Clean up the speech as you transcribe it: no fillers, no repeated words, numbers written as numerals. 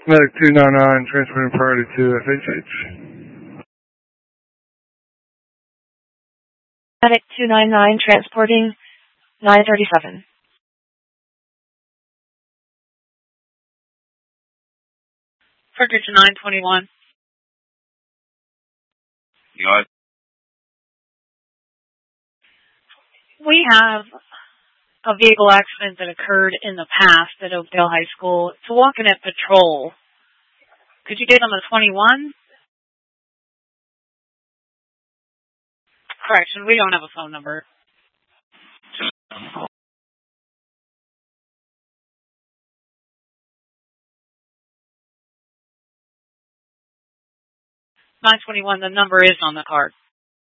Medic 299, transferring priority to FHH. Medic 299, transporting 937. Frederick 921. We have a vehicle accident that occurred in the past at Oakdale High School. It's a walk-in at patrol. Could you get on the 21? Correction, we don't have a phone number. 921, the number is on the card.